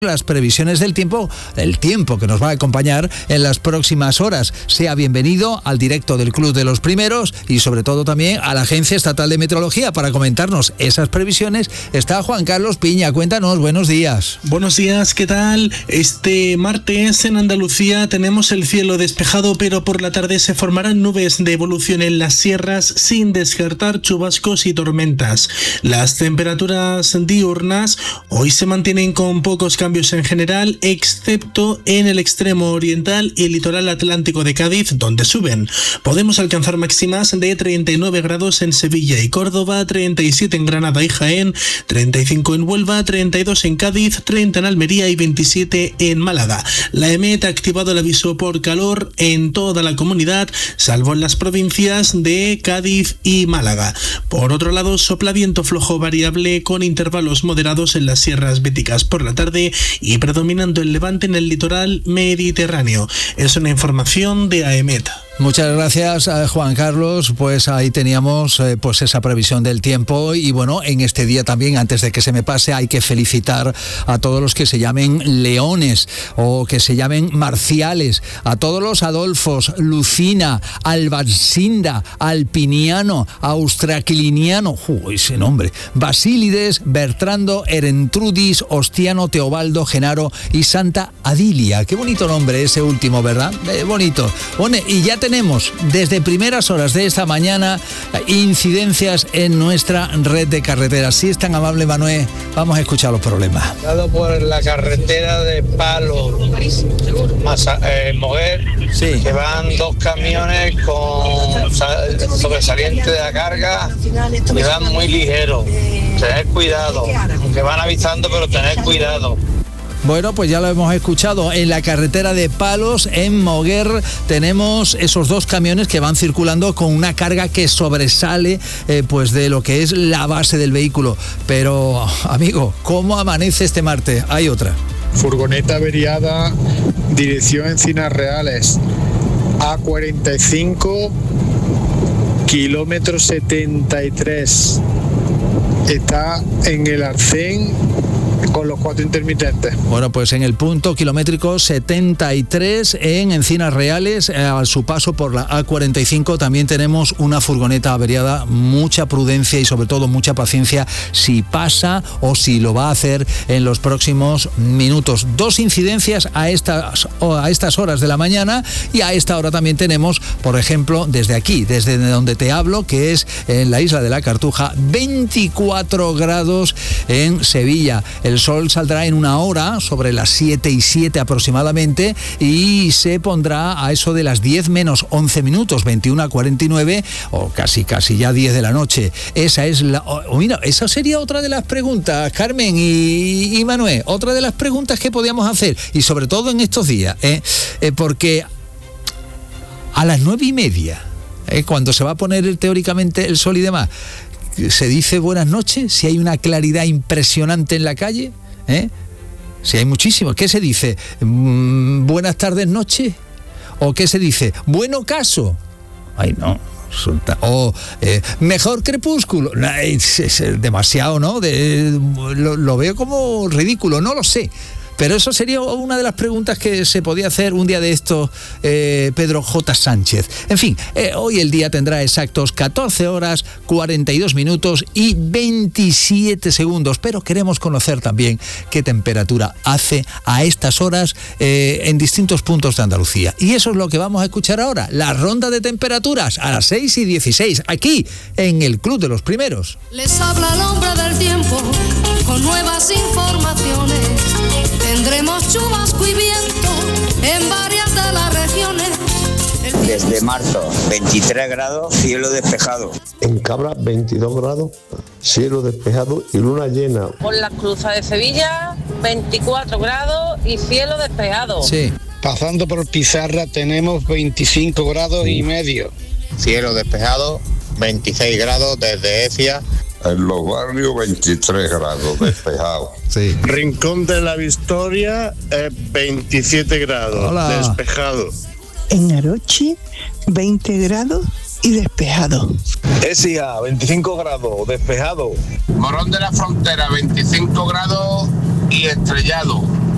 las previsiones del tiempo que nos va a acompañar en las próximas horas. Sea bienvenido al directo del Club de los Primeros y sobre todo también a la Agencia Estatal de Meteorología para comentarnos esas previsiones. Está Juan Carlos Piña, cuéntanos, buenos días. Buenos días, ¿qué tal? Este martes en Andalucía tenemos el cielo despejado, pero por la tarde se formarán nubes de evolución en las sierras sin descartar chubascos y tormentas. Las temperaturas diurnas hoy se mantienen con pocos cambios en general, excepto en el extremo oriental y el litoral atlántico de Cádiz, donde suben. Podemos alcanzar máximas de 39 grados en Sevilla y Córdoba, 37 en Granada y Jaén, 35 en Huelva, 32 en Cádiz, 30 en Almería y 27 en Málaga. La EMET ha activado el aviso por calor en toda la comunidad, salvo en las provincias de Cádiz y Málaga. Por otro lado, sopla viento flojo variable con intervalos moderados en las sierras béticas por la tarde y predominando el levante en el litoral mediterráneo. Es una información de AEMET. Muchas gracias, Juan Carlos. Pues ahí teníamos pues esa previsión del tiempo y bueno, en este día también, antes de que se me pase, hay que felicitar a todos los que se llamen Leones o que se llamen Marciales, a todos los Adolfos, Lucina, Albarcinda, Alpiniano, Austracliniano, ese nombre, Basílides, Bertrando, Erentrudis, Ostiano, Teobaldo, Genaro y Santa Adilia. Qué bonito nombre ese último, ¿verdad? Bonito. Bueno, y ya tenemos desde primeras horas de esta mañana incidencias en nuestra red de carreteras. Si es tan amable, Manuel, vamos a escuchar los problemas. Por la carretera de Palos, Moguer, sí, que van dos camiones con sobresaliente de la carga y van muy ligeros. Tener cuidado, aunque van avisando, pero tener cuidado. Bueno, pues ya lo hemos escuchado. En la carretera de Palos, en Moguer, tenemos esos dos camiones que van circulando con una carga que sobresale pues de lo que es la base del vehículo. Pero, amigo, ¿cómo amanece este martes? Hay otra. Furgoneta averiada, dirección Encinas Reales, A45, kilómetro 73. Está en el Arcén con los 4 intermitentes. Bueno, pues en el punto kilométrico 73 en Encinas Reales, a su paso por la A45 también tenemos una furgoneta averiada. Mucha prudencia y sobre todo mucha paciencia si pasa o si lo va a hacer en los próximos minutos. 2 incidencias a estas horas de la mañana y a esta hora también tenemos, por ejemplo, desde aquí, desde donde te hablo, que es en la isla de la Cartuja, 24 grados en Sevilla. El sol saldrá en una hora, sobre las 7:07 aproximadamente, y se pondrá a eso de las 10 menos 11 minutos, 21:49, o casi ya 10 de la noche. Esa es mira, esa sería otra de las preguntas, Carmen y Manuel, otra de las preguntas que podíamos hacer, y sobre todo en estos días, porque a las 9:30, cuando se va a poner teóricamente el sol y demás, se dice buenas noches, si hay una claridad impresionante en la calle, si hay muchísimo. ¿Qué se dice? ¿Buenas tardes, noche? ¿O qué se dice? ¿Buen ocaso? Ay, no. O mejor crepúsculo. Es demasiado, ¿no? Lo veo como ridículo, no lo sé. Pero eso sería una de las preguntas que se podía hacer un día de estos, Pedro J. Sánchez. En fin, hoy el día tendrá exactos 14 horas, 42 minutos y 27 segundos. Pero queremos conocer también qué temperatura hace a estas horas en distintos puntos de Andalucía. Y eso es lo que vamos a escuchar ahora. La ronda de temperaturas a las 6:16, aquí en el Club de los Primeros. Les habla el hombre del tiempo con nuevas informaciones. Tendremos chubasco y viento en varias de las regiones. Desde marzo, 23 grados, cielo despejado. En Cabra, 22 grados, cielo despejado y luna llena. Por las Cruzas de Sevilla, 24 grados y cielo despejado. Sí. Pasando por Pizarra tenemos 25 grados y medio. Cielo despejado, 26 grados desde Ecija. En los barrios 23 grados despejado. Sí. Rincón de la Victoria, 27 grados. Hola. Despejado. En Aroche, 20 grados y despejado. Écija, 25 grados, despejado. Morón de la Frontera, 25 grados y estrellado.